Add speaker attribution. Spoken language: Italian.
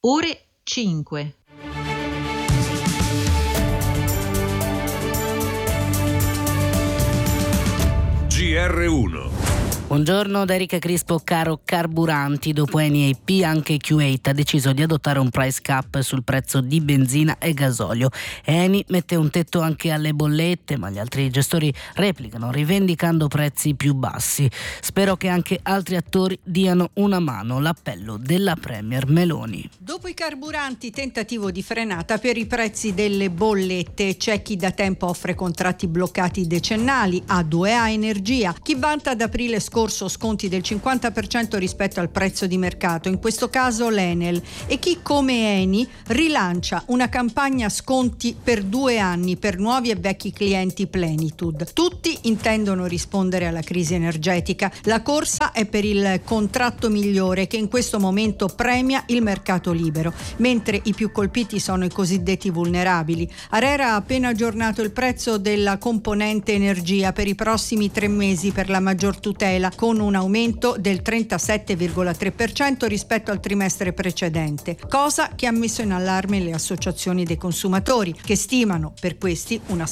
Speaker 1: ore 5.
Speaker 2: GR1.
Speaker 3: Buongiorno da Erika Crispo. Caro carburanti, dopo Eni e IP anche Kuwait ha deciso di adottare un price cap sul prezzo di benzina e gasolio. Eni mette un tetto anche alle bollette, ma gli altri gestori replicano rivendicando prezzi più bassi. Spero che anche altri attori diano una mano, l'appello della Premier Meloni.
Speaker 4: Dopo i carburanti, tentativo di frenata per i prezzi delle bollette. C'è chi da tempo offre contratti bloccati decennali, A2A Energia, chi vanta ad aprile scorso sconti del 50% rispetto al prezzo di mercato, in questo caso l'Enel, e chi come Eni rilancia una campagna sconti per 2 anni per nuovi e vecchi clienti Plenitude. Tutti intendono rispondere alla crisi energetica. La corsa è per il contratto migliore, che in questo momento premia il mercato libero, mentre i più colpiti sono i cosiddetti vulnerabili. ARERA ha appena aggiornato il prezzo della componente energia per i prossimi 3 mesi per la maggior tutela, con un aumento del 37,3% rispetto al trimestre precedente, cosa che ha messo in allarme le associazioni dei consumatori, che stimano per questi una